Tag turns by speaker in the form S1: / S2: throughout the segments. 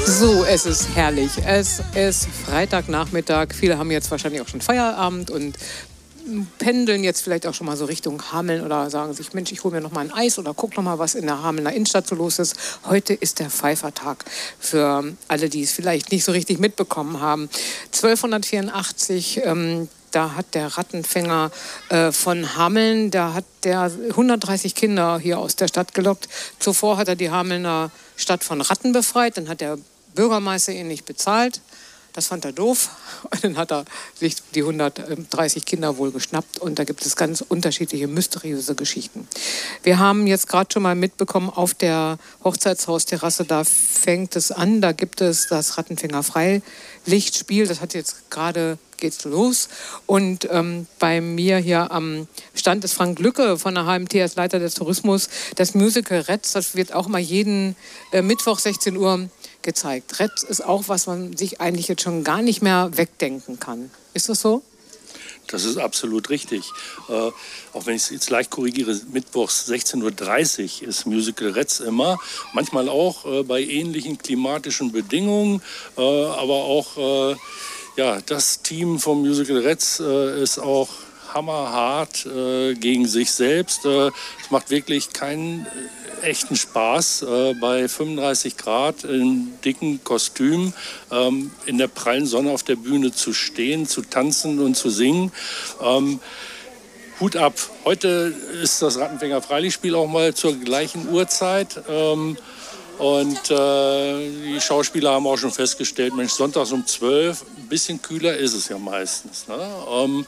S1: So, es ist herrlich. Es ist Freitagnachmittag. Viele haben jetzt wahrscheinlich auch schon Feierabend und pendeln jetzt vielleicht auch schon mal so Richtung Hameln oder sagen sich, Mensch, ich hole mir noch mal ein Eis oder guck noch mal, was in der Hamelner Innenstadt so los ist. Heute ist der Pfeiffertag für alle, die es vielleicht nicht so richtig mitbekommen haben. 1284, da hat der Rattenfänger von Hameln, da hat der 130 Kinder hier aus der Stadt gelockt. Zuvor hat er die Hamelner Stadt von Ratten befreit, dann hat der Bürgermeister ihn nicht bezahlt. Das fand er doof. Und dann hat er sich die 130 Kinder wohl geschnappt. Und da gibt es ganz unterschiedliche, mysteriöse Geschichten. Wir haben jetzt gerade schon mal mitbekommen, auf der Hochzeitshausterrasse, da fängt es an. Da gibt es das Rattenfänger-Freilichtspiel. Das hat jetzt gerade, geht's los. Und bei mir hier am Stand ist Frank Lücke von der HMT als Leiter des Tourismus. Das Musical Retz, das wird auch mal jeden Mittwoch 16 Uhr gezeigt. Retz ist auch, was man sich eigentlich jetzt schon gar nicht mehr wegdenken kann. Ist das so?
S2: Das ist absolut richtig. Auch wenn ich es jetzt leicht korrigiere, mittwochs 16.30 Uhr ist Musical Retz immer. Manchmal auch bei ähnlichen klimatischen Bedingungen. Aber auch das Team vom Musical Retz ist auch hammerhart gegen sich selbst. Es macht wirklich keinen echten Spaß, bei 35 Grad im dicken Kostüm in der prallen Sonne auf der Bühne zu stehen, zu tanzen und zu singen. Hut ab. Heute ist das Rattenfänger-Freilichtspiel auch mal zur gleichen Uhrzeit. Und die Schauspieler haben auch schon festgestellt, Mensch, sonntags um 12, ein bisschen kühler ist es ja meistens. Ne?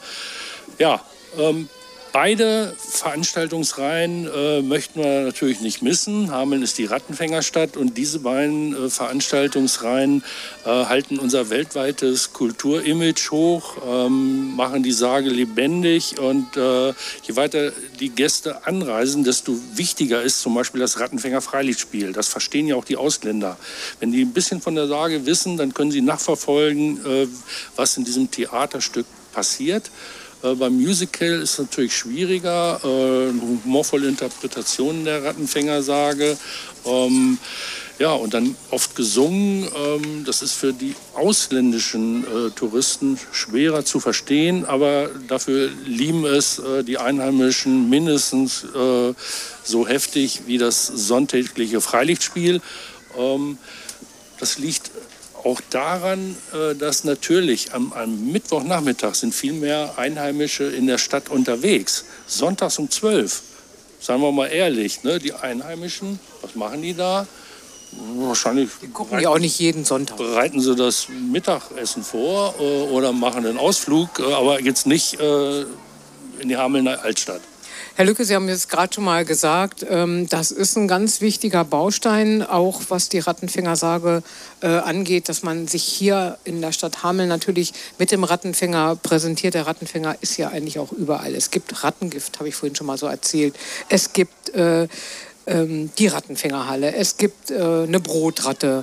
S2: Beide Veranstaltungsreihen möchten wir natürlich nicht missen. Hameln ist die Rattenfängerstadt und diese beiden Veranstaltungsreihen halten unser weltweites Kulturimage hoch, machen die Sage lebendig und je weiter die Gäste anreisen, desto wichtiger ist zum Beispiel das Rattenfänger-Freilichtspiel. Das verstehen ja auch die Ausländer. Wenn die ein bisschen von der Sage wissen, dann können sie nachverfolgen, was in diesem Theaterstück passiert. Beim Musical ist es natürlich schwieriger, humorvolle Interpretationen der Rattenfängersage. Und dann oft gesungen. Das ist für die ausländischen Touristen schwerer zu verstehen, aber dafür lieben es die Einheimischen mindestens so heftig wie das sonntägliche Freilichtspiel. Das liegt auch daran, dass natürlich am Mittwochnachmittag sind viel mehr Einheimische in der Stadt unterwegs. Sonntags um 12, sagen wir mal ehrlich, ne? Die Einheimischen, was machen die da? Wahrscheinlich
S1: die gucken ja auch nicht jeden Sonntag.
S2: Bereiten sie das Mittagessen vor oder machen einen Ausflug, aber jetzt nicht in die Hamelner Altstadt.
S1: Herr Lücke, Sie haben jetzt gerade schon mal gesagt, das ist ein ganz wichtiger Baustein, auch was die Rattenfängersage angeht, dass man sich hier in der Stadt Hameln natürlich mit dem Rattenfänger präsentiert. Der Rattenfänger ist ja eigentlich auch überall. Es gibt Rattengift, habe ich vorhin schon mal so erzählt. Es gibt die Rattenfängerhalle, es gibt eine Brotratte,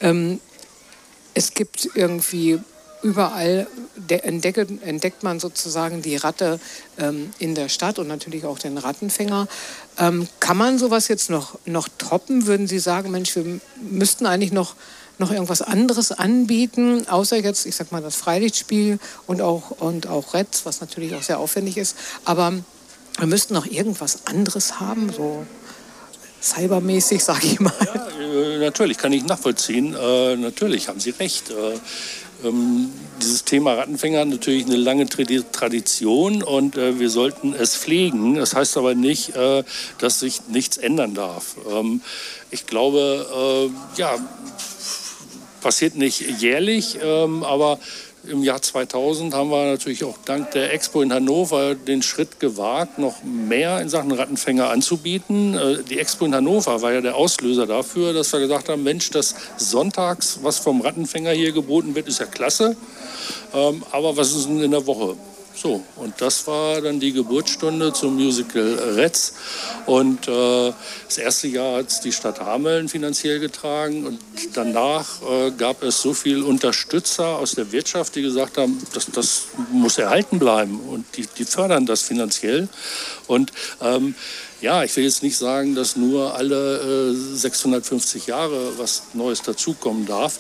S1: es gibt irgendwie überall entdeckt man sozusagen die Ratte in der Stadt und natürlich auch den Rattenfänger. Kann man sowas jetzt noch toppen? Würden Sie sagen, Mensch, wir müssten eigentlich noch irgendwas anderes anbieten, außer jetzt, ich sag mal, das Freilichtspiel und auch Retz, was natürlich auch sehr aufwendig ist. Aber wir müssten noch irgendwas anderes haben, so cybermäßig, sage ich mal.
S2: Ja, natürlich, kann ich nachvollziehen. Natürlich haben Sie recht. Dieses Thema Rattenfänger hat natürlich eine lange Tradition und wir sollten es pflegen. Das heißt aber nicht, dass sich nichts ändern darf. Ich glaube, passiert nicht jährlich, aber im Jahr 2000 haben wir natürlich auch dank der Expo in Hannover den Schritt gewagt, noch mehr in Sachen Rattenfänger anzubieten. Die Expo in Hannover war ja der Auslöser dafür, dass wir gesagt haben, Mensch, das sonntags, was vom Rattenfänger hier geboten wird, ist ja klasse. Aber was ist denn in der Woche? So, und das war dann die Geburtsstunde zum Musical Retz. Und das erste Jahr hat es die Stadt Hameln finanziell getragen. Und danach gab es so viele Unterstützer aus der Wirtschaft, die gesagt haben, das muss erhalten bleiben. Und die fördern das finanziell. Und Ja, ich will jetzt nicht sagen, dass nur alle 650 Jahre was Neues dazukommen darf.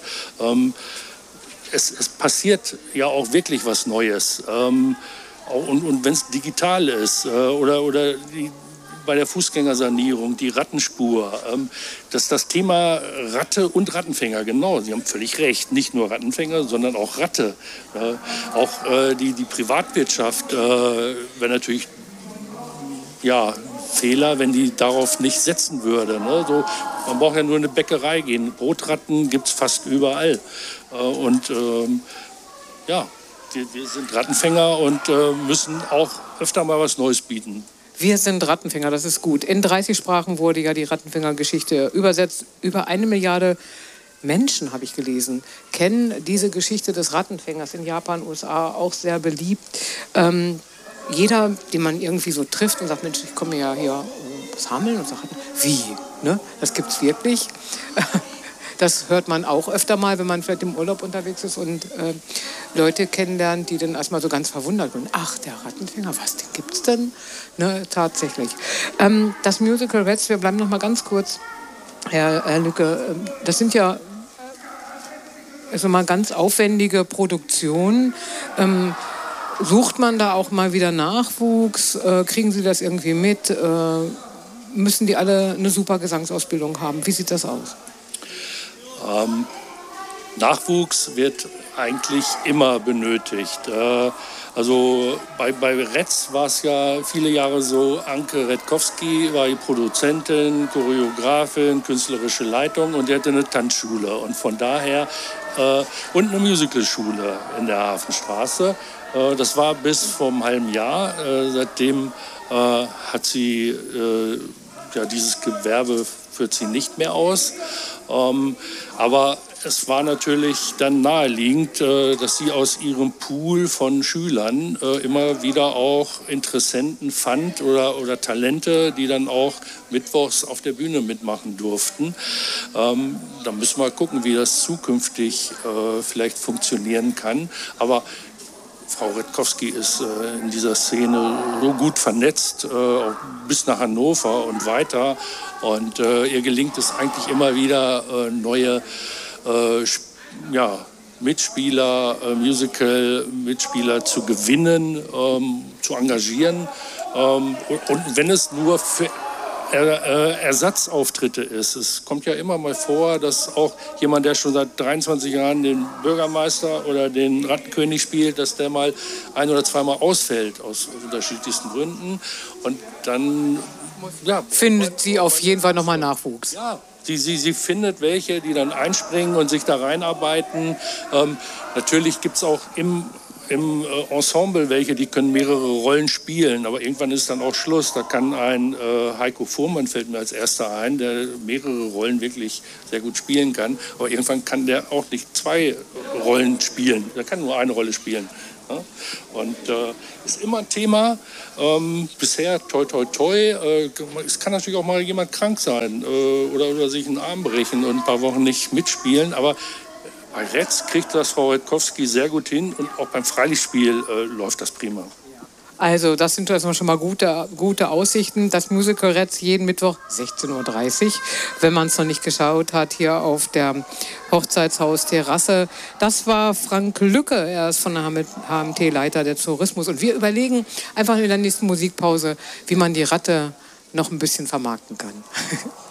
S2: Es passiert ja auch wirklich was Neues. Und wenn es digital ist oder bei der Fußgängersanierung, die Rattenspur, das Thema Ratte und Rattenfänger, genau, Sie haben völlig recht, nicht nur Rattenfänger, sondern auch Ratte. Auch die Privatwirtschaft wäre natürlich Fehler, wenn die darauf nicht setzen würde. Ne? So, man braucht ja nur in eine Bäckerei gehen. Brotratten gibt es fast überall. Wir sind Rattenfänger und müssen auch öfter mal was Neues bieten.
S1: Wir sind Rattenfänger, das ist gut. In 30 Sprachen wurde ja die Rattenfänger-Geschichte übersetzt. Über 1 Milliarde Menschen, habe ich gelesen, kennen diese Geschichte des Rattenfängers in Japan, USA auch sehr beliebt. Jeder, den man irgendwie so trifft und sagt, Mensch, ich komme ja hier was Hameln und sagt, wie? Ne? Das gibt's wirklich. Das hört man auch öfter mal, wenn man vielleicht im Urlaub unterwegs ist und Leute kennenlernt, die dann erstmal so ganz verwundert sind. Ach, der Rattenfänger, was, den gibt's denn? Ne, tatsächlich. Das Musical Rats, wir bleiben noch mal ganz kurz, Herr Lücke, das sind ja also mal ganz aufwendige Produktionen. Sucht man da auch mal wieder Nachwuchs? Kriegen Sie das irgendwie mit? Müssen die alle eine super Gesangsausbildung haben? Wie sieht das aus?
S2: Nachwuchs wird eigentlich immer benötigt. Also bei Retz war es ja viele Jahre so, Anke Redkowski war die Produzentin, Choreografin, künstlerische Leitung und die hatte eine Tanzschule und von daher und eine Musicalschule in der Hafenstraße. Das war bis vor einem halben Jahr. Seitdem hat sie dieses Gewerbe führt sie nicht mehr aus. Aber es war natürlich dann naheliegend, dass sie aus ihrem Pool von Schülern immer wieder auch Interessenten fand oder Talente, die dann auch mittwochs auf der Bühne mitmachen durften. Da müssen wir gucken, wie das zukünftig vielleicht funktionieren kann. Aber Frau Redkowski ist in dieser Szene so gut vernetzt, bis nach Hannover und weiter. Und ihr gelingt es eigentlich immer wieder, neue Mitspieler, Musical-Mitspieler zu gewinnen, zu engagieren. Und wenn es nur für Ersatzauftritte ist. Es kommt ja immer mal vor, dass auch jemand, der schon seit 23 Jahren den Bürgermeister oder den Rattenkönig spielt, dass der mal ein- oder zweimal ausfällt aus unterschiedlichsten Gründen. Und dann
S1: findet sie auf jeden Fall nochmal Nachwuchs.
S2: Ja, sie findet welche, die dann einspringen und sich da reinarbeiten. Natürlich gibt es auch im Ensemble welche, die können mehrere Rollen spielen, aber irgendwann ist dann auch Schluss. Da kann ein Heiko Fuhrmann, fällt mir als erster ein, der mehrere Rollen wirklich sehr gut spielen kann, aber irgendwann kann der auch nicht 2 Rollen spielen, der kann nur eine Rolle spielen. Ja? Und ist immer ein Thema. Bisher toi toi toi. Es kann natürlich auch mal jemand krank sein oder sich einen Arm brechen und ein paar Wochen nicht mitspielen, aber bei Retz kriegt das Frau Redkowski sehr gut hin und auch beim Freilichtspiel läuft das prima.
S1: Also das sind erstmal schon mal gute Aussichten. Das Musical Retz jeden Mittwoch 16:30 Uhr, wenn man es noch nicht geschaut hat, hier auf der Hochzeitshaus-Terrasse. Das war Frank Lücke, er ist von der HMT Leiter der Tourismus. Und wir überlegen einfach in der nächsten Musikpause, wie man die Ratte noch ein bisschen vermarkten kann.